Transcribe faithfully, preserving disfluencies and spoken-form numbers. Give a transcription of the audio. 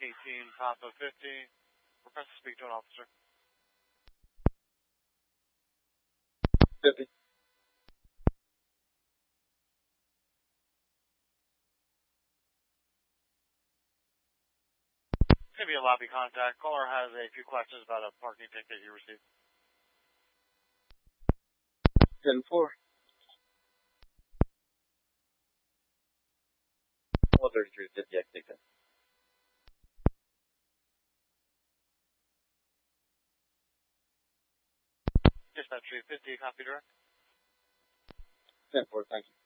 eighteen Papa fifty. Request to speak to an officer. fifty. Could be a lobby contact. Caller has a few questions about a parking ticket you received. ten four. one thirty-three fifty X ticket. Dispatch three fifty, copy direct. ten four, thank you.